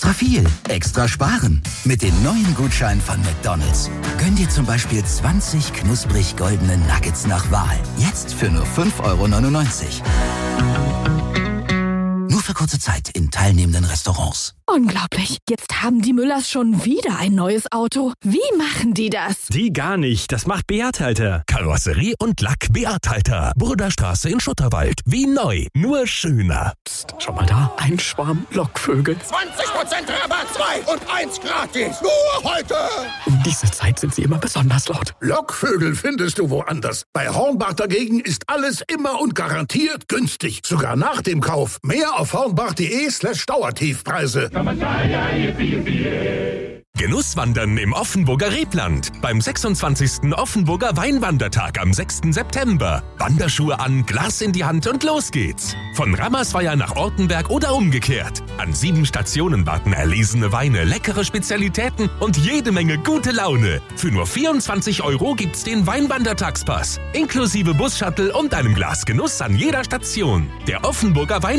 Extra viel, extra sparen. Mit den neuen Gutscheinen von McDonald's. Gönn dir zum Beispiel 20 knusprig goldene Nuggets nach Wahl. Jetzt für nur 5,99 €. Nur für kurze Zeit in teilnehmenden Restaurants. Unglaublich. Jetzt haben die Müllers schon wieder ein neues Auto. Wie machen die das? Die gar nicht. Das macht Beat Halter. Karosserie und Lack Beat Halter. Burderstraße in Schutterwald. Wie neu. Nur schöner. Psst, schau mal da. Ein Schwarm Lockvögel. 20% Rabatt. 2 und 1 gratis. Nur heute. Um diese Zeit sind sie immer besonders laut. Lockvögel findest du woanders. Bei Hornbach dagegen ist alles immer und garantiert günstig. Sogar nach dem Kauf. Mehr auf hornbach.de/Dauertiefpreise. Genusswandern im Offenburger Rebland. Beim 26. Offenburger Weinwandertag am 6. September. Wanderschuhe an, Glas in die Hand und los geht's. Von Rammersweier nach Ortenberg oder umgekehrt. An 7 Stationen warten erlesene Weine, leckere Spezialitäten und jede Menge gute Laune. Für nur 24 € gibt's den Weinwandertagspass. Inklusive Bus-Shuttle und einem Glas Genuss an jeder Station. Der Offenburger